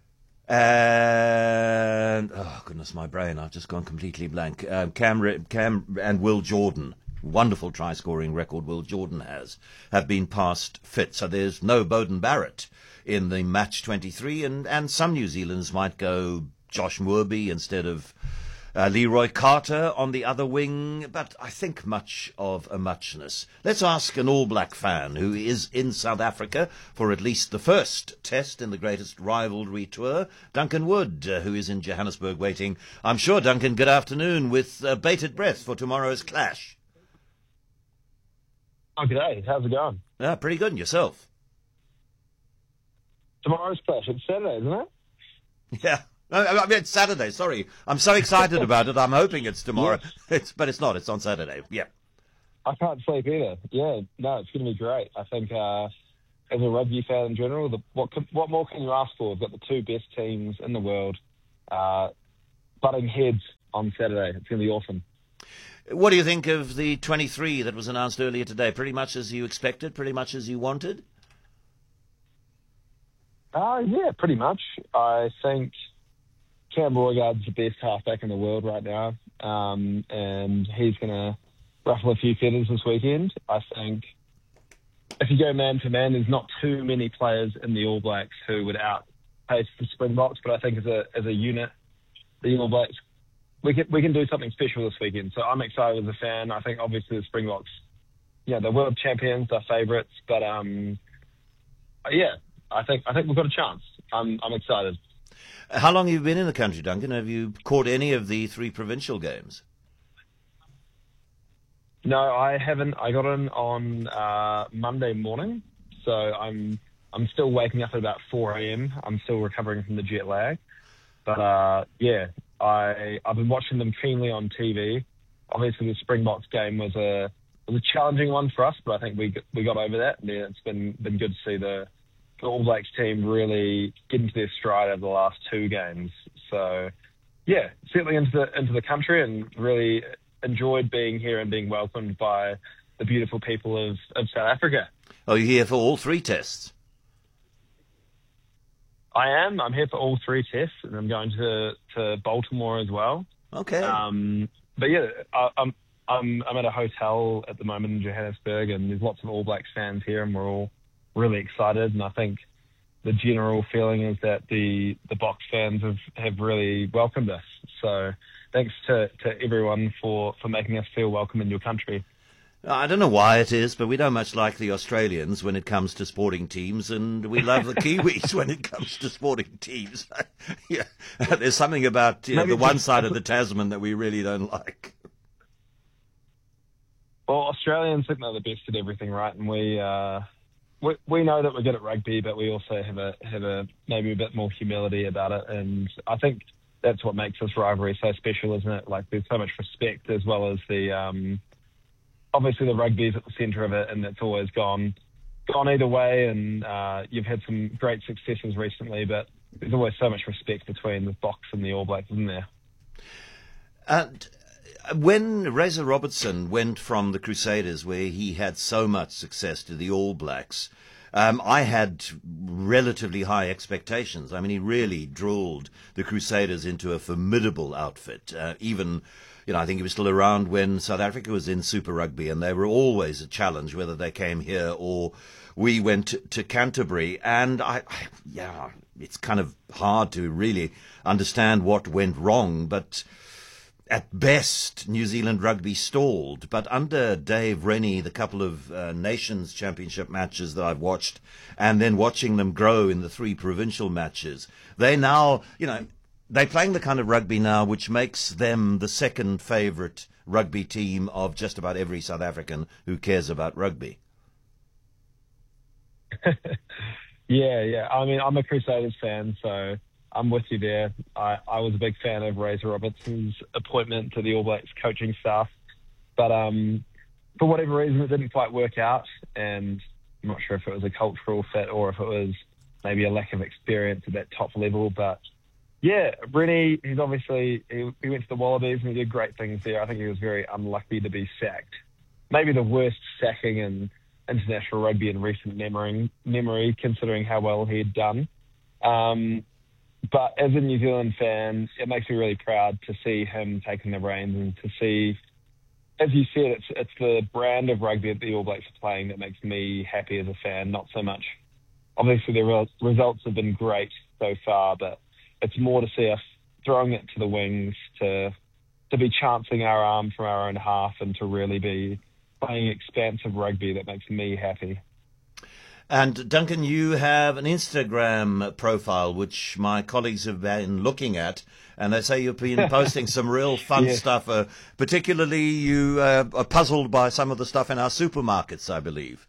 And, oh goodness, my brain, I've just gone completely blank. Um, Cam, Cam and Will Jordan, wonderful try-scoring record Will Jordan has, have been past fit. So there's no Beauden Barrett in the match twenty-three, and, and some New Zealanders might go Josh Moorby instead of Uh, Leroy Carter on the other wing, but I think much of a muchness. Let's ask an All Black fan who is in South Africa for at least the first test in the greatest rivalry tour, Duncan Wood, uh, who is in Johannesburg waiting. I'm sure, Duncan, good afternoon, with uh, bated breath for tomorrow's clash. Oh, g'day. How's it going? Ah, pretty good, and yourself? Tomorrow's clash. It's Saturday, isn't it? Yeah. No, I mean, it's Saturday, sorry. I'm so excited about it. I'm hoping it's tomorrow. Yes. It's, but it's not. It's on Saturday. Yeah. I can't sleep either. Yeah, no, it's going to be great. I think uh, as a rugby fan in general, the, what can, what more can you ask for? We've got the two best teams in the world uh, butting heads on Saturday. It's going to be awesome. What do you think of the twenty-three that was announced earlier today? Pretty much as you expected? Pretty much as you wanted? Uh, yeah, pretty much. I think Cam Roigard's the best halfback in the world right now, um, and he's going to ruffle a few feathers this weekend. I think if you go man for man, there's not too many players in the All Blacks who would outpace the Springboks, but I think as a as a unit, the All Blacks, we can, we can do something special this weekend. So I'm excited as a fan. I think obviously the Springboks, yeah, they're world champions, they're favourites, but um, yeah, I think I think we've got a chance. I'm I'm excited. How long have you been in the country, Duncan? Have you caught any of the three provincial games? No, I haven't. I got in on uh, Monday morning, so I'm I'm still waking up at about four a.m. I'm still recovering from the jet lag, but uh, yeah, I I've been watching them keenly on T V. Obviously, the Springboks game was a was a challenging one for us, but I think we we got over that, and it's been been good to see the. The All Blacks team really get into their stride over the last two games. So, yeah, settling into the into the country and really enjoyed being here and being welcomed by the beautiful people of, of South Africa. Oh, you're here for all three tests? I am. I'm here for all three tests, and I'm going to, to Baltimore as well. Okay. Um, but yeah, I, I'm I'm I'm at a hotel at the moment in Johannesburg, and there's lots of All Blacks fans here, and we're all really excited, and I think the general feeling is that the the Box fans have, have really welcomed us. So thanks to, to everyone for, for making us feel welcome in your country. I don't know why it is, but we don't much like the Australians when it comes to sporting teams, and we love the Kiwis when it comes to sporting teams. Yeah, there's something about you know, the one side of the Tasman that we really don't like. Well, Australians think they're the best at everything, right? And we... Uh, We, we know that we're good at rugby, but we also have a have a maybe a bit more humility about it, and I think that's what makes this rivalry so special, isn't it? Like there's so much respect, as well as the um, obviously the rugby is at the centre of it, and it's always gone gone either way. And uh, you've had some great successes recently, but there's always so much respect between the Box and the All Blacks, isn't there? And when Razor Robertson went from the Crusaders, where he had so much success, to the All Blacks, um, I had relatively high expectations. I mean, he really drilled the Crusaders into a formidable outfit. Uh, even, you know, I think he was still around when South Africa was in Super Rugby, and they were always a challenge, whether they came here or we went to, to Canterbury. And I, I, yeah, it's kind of hard to really understand what went wrong, but at best, New Zealand rugby stalled. But under Dave Rennie, the couple of uh, Nations Championship matches that I've watched, and then watching them grow in the three provincial matches, they now, you know, they're playing the kind of rugby now which makes them the second favourite rugby team of just about every South African who cares about rugby. yeah, yeah. I mean, I'm a Crusaders fan, so I'm with you there. I, I was a big fan of Razor Robertson's appointment to the All Blacks coaching staff. But um, for whatever reason, it didn't quite work out. And I'm not sure if it was a cultural fit or if it was maybe a lack of experience at that top level. But yeah, Rennie, he's obviously, he, he went to the Wallabies and he did great things there. I think he was very unlucky to be sacked. Maybe the worst sacking in international rugby in recent memory, memory considering how well he had done. Um, but as a New Zealand fan, it makes me really proud to see him taking the reins and to see, as you said, it's it's the brand of rugby that the All Blacks are playing that makes me happy as a fan, not so much. Obviously, the re- results have been great so far, but it's more to see us throwing it to the wings, to to be chancing our arm from our own half, and to really be playing expansive rugby that makes me happy. And Duncan, you have an Instagram profile which my colleagues have been looking at, and they say you've been posting some real fun Yes. stuff. Uh, particularly, you uh, are puzzled by some of the stuff in our supermarkets, I believe.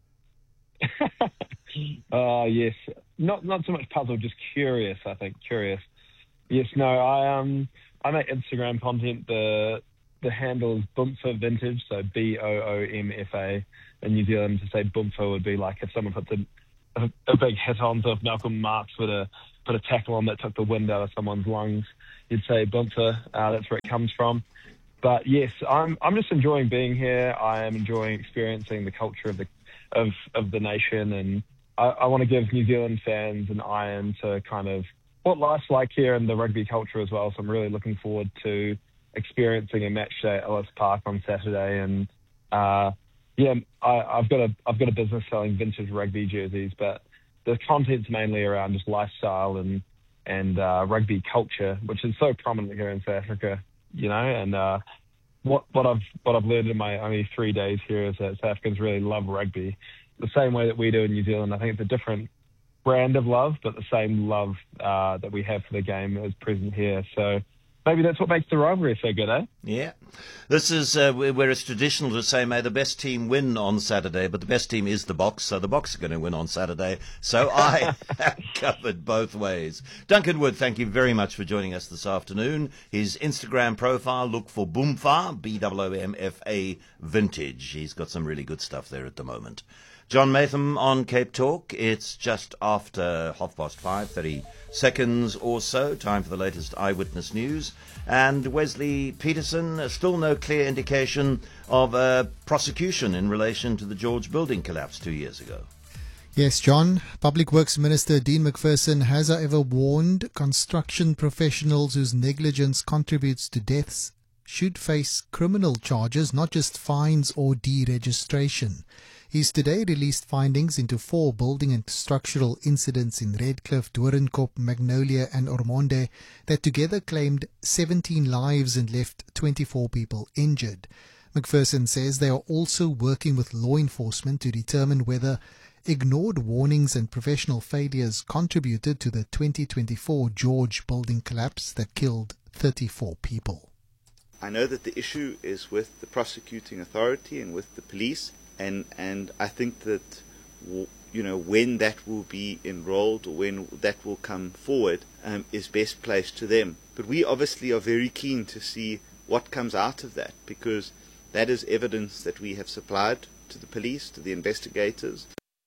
Oh, yes. Not not so much puzzled, just curious, I think. Curious. Yes, no, I um I make Instagram content. The the handle is Boomfa Vintage, so B O O M F A. In New Zealand, to say Boomfa would be like if someone puts a, a, a big hit on, so if Malcolm Marx would have put a tackle on that took the wind out of someone's lungs, you'd say Boomfa. Uh, that's where it comes from. But yes, I'm I'm just enjoying being here. I am enjoying experiencing the culture of the of, of the nation, and I, I want to give New Zealand fans an eye into kind of what life's like here in the rugby culture as well. So I'm really looking forward to experiencing a match day at Ellis Park on Saturday, and uh, yeah, I, I've got a I've got a business selling vintage rugby jerseys, but the content's mainly around just lifestyle and and uh, rugby culture, which is so prominent here in South Africa, you know. And uh, what what I've what I've learned in my only three days here is that South Africans really love rugby, the same way that we do in New Zealand. I think it's a different brand of love, but the same love uh, that we have for the game is present here. So maybe that's what makes the rivalry so good, eh? Yeah. This is uh, where it's traditional to say, may the best team win on Saturday, but the best team is the Box, so the Box are going to win on Saturday. So I have covered both ways. Duncan Wood, thank you very much for joining us this afternoon. His Instagram profile, look for Boomfa, B O O M F A Vintage. He's got some really good stuff there at the moment. John Matham on Cape Talk. It's just after half past five, thirty seconds or so. Time for the latest eyewitness news. And Wesley Peterson, still no clear indication of a prosecution in relation to the George building collapse two years ago. Yes, John. Public Works Minister Dean McPherson has, however, warned construction professionals whose negligence contributes to deaths should face criminal charges, not just fines or deregistration. He's today released findings into four building and structural incidents in Redcliffe, Doornkop, Magnolia and Ormonde that together claimed seventeen lives and left twenty-four people injured. McPherson says they are also working with law enforcement to determine whether ignored warnings and professional failures contributed to the twenty twenty-four George building collapse that killed thirty-four people. I know that the issue is with the prosecuting authority and with the police. And and I think that, you know, when that will be enrolled or when that will come forward um, is best placed to them. But we obviously are very keen to see what comes out of that, because that is evidence that we have supplied to the police, to the investigators.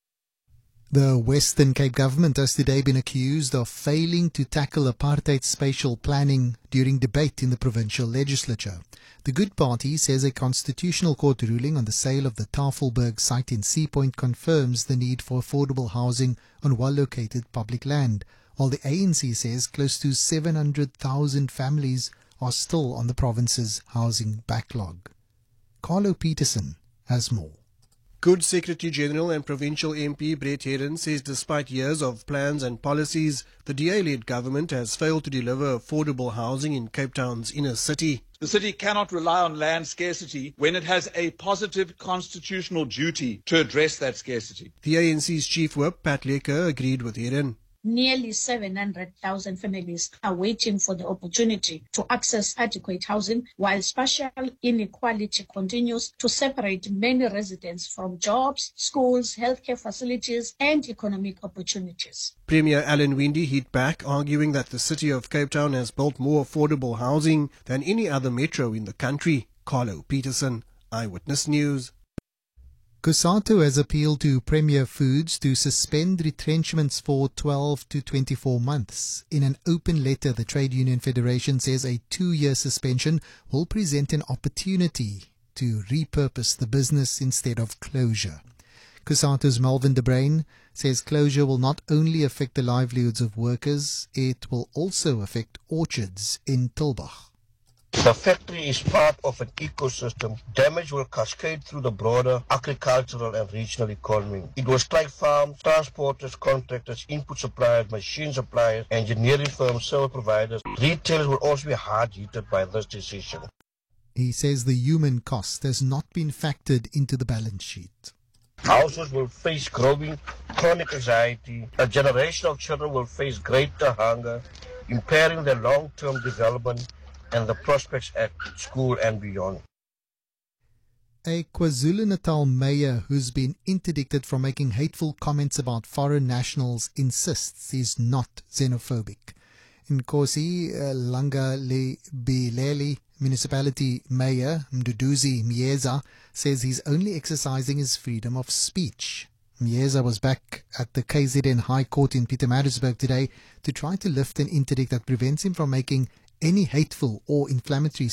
The Western Cape government has today been accused of failing to tackle apartheid spatial planning during debate in the provincial legislature. The Good Party says a constitutional court ruling on the sale of the Tafelberg site in Sea Point confirms the need for affordable housing on well-located public land, while the A N C says close to seven hundred thousand families are still on the province's housing backlog. Carlo Peterson has more. Good Secretary-General and Provincial M P Brett Herron says despite years of plans and policies, the D A-led government has failed to deliver affordable housing in Cape Town's inner city. The city cannot rely on land scarcity when it has a positive constitutional duty to address that scarcity. The A N C's chief whip, Pat Lecker, agreed with Herron. Nearly seven hundred thousand families are waiting for the opportunity to access adequate housing, while spatial inequality continues to separate many residents from jobs, schools, healthcare facilities, and economic opportunities. Premier Alan Winde hit back, arguing that the city of Cape Town has built more affordable housing than any other metro in the country. Carlo Peterson, Eyewitness News. Cosatu has appealed to Premier Foods to suspend retrenchments for twelve to twenty-four months. In an open letter, the Trade Union Federation says a two-year suspension will present an opportunity to repurpose the business instead of closure. COSATU's Melvin De Bruin says closure will not only affect the livelihoods of workers, it will also affect orchards in Tulbagh. The factory is part of an ecosystem. Damage will cascade through the broader agricultural and regional economy. It will strike farms, transporters, contractors, input suppliers, machine suppliers, engineering firms, service providers. Retailers will also be hard hit by this decision. He says the human cost has not been factored into the balance sheet. Households will face growing chronic anxiety. A generation of children will face greater hunger, impairing their long-term development and the prospects at school and beyond. A KwaZulu-Natal mayor who's been interdicted from making hateful comments about foreign nationals insists he's not xenophobic. Nkosi uh, Langalibilele Municipality Mayor Mduduzi Mieza says he's only exercising his freedom of speech. Mieza was back at the K Z N High Court in Pietermaritzburg today to try to lift an interdict that prevents him from making any hateful or inflammatory